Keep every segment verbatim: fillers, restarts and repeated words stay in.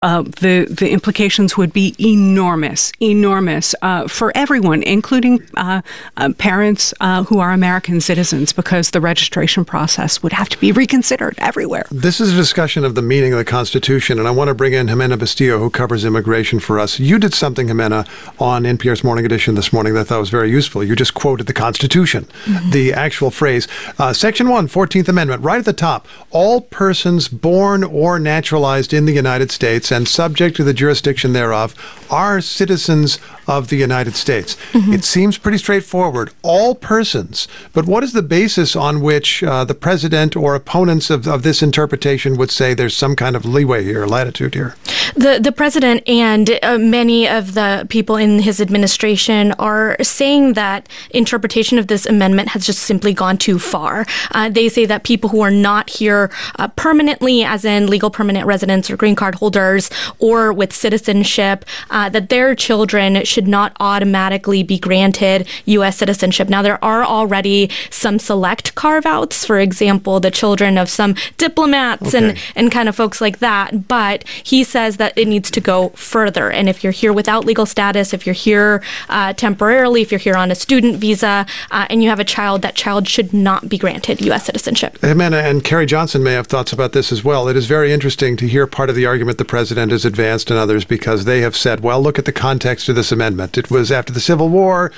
Uh, the the implications would be enormous, enormous uh, for everyone, including uh, uh, parents uh, who are American citizens, because the registration process would have to be reconsidered everywhere. This is a discussion of the meaning of the Constitution, and I want to bring in Jimena Bustillo, who covers immigration for us. You did something, Jimena, on N P R's Morning Edition this morning that I thought was very useful. You just quoted the Constitution, mm-hmm. the actual phrase. Uh, Section one, fourteenth Amendment, right at the top. All persons born or naturalized in the United States and subject to the jurisdiction thereof are citizens of the United States. Mm-hmm. It seems pretty straightforward. All persons. But what is the basis on which uh, the president or opponents of, of this interpretation would say there's some kind of leeway here, latitude here? The the president and uh, many of the people in his administration are saying that interpretation of this amendment has just simply gone too far. Uh, they say that people who are not here uh, permanently, as in legal permanent residents or green card holders, or with citizenship, uh, that their children should not automatically be granted U S citizenship. Now, there are already some select carve-outs, for example, the children of some diplomats okay. and, and kind of folks like that, but he says that it needs to go further. And if you're here without legal status, if you're here uh, temporarily, if you're here on a student visa, uh, and you have a child, that child should not be granted U S citizenship. Jimena and Carrie Johnson may have thoughts about this as well. It is very interesting to hear part of the argument the president has advanced and others, because they have said, well, look at the context of this amendment. It was after the Civil War.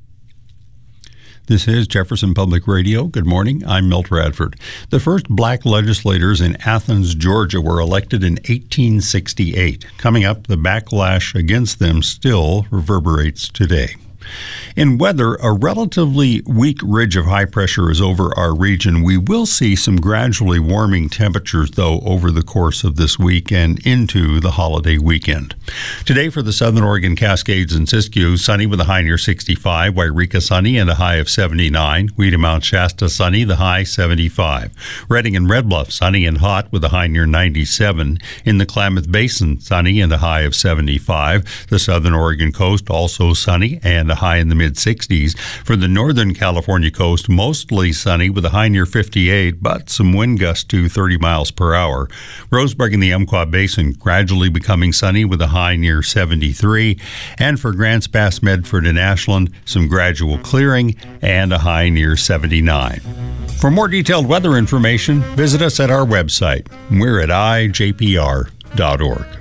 This is Jefferson Public Radio. Good morning. I'm Milt Radford. The first black legislators in Athens, Georgia were elected in eighteen sixty-eight. Coming up, the backlash against them still reverberates today. In weather, a relatively weak ridge of high pressure is over our region. We will see some gradually warming temperatures, though, over the course of this week and into the holiday weekend. Today for the Southern Oregon Cascades and Siskiyou, sunny with a high near sixty-five. Wairika sunny and a high of seventy-nine. Wheaton Mount Shasta sunny, the high seventy-five. Redding and Red Bluff sunny and hot with a high near ninety-seven. In the Klamath Basin, sunny and a high of seventy-five. The Southern Oregon coast also sunny and a high in the mid-sixties. For the Northern California coast, mostly sunny with a high near fifty-eight, but some wind gusts to thirty miles per hour. Roseburg and the Umpqua Basin gradually becoming sunny with a high near seventy-three. And for Grants Pass, Medford, and Ashland, some gradual clearing and a high near seventy-nine. For more detailed weather information, visit us at our website. We're at I J P R dot org.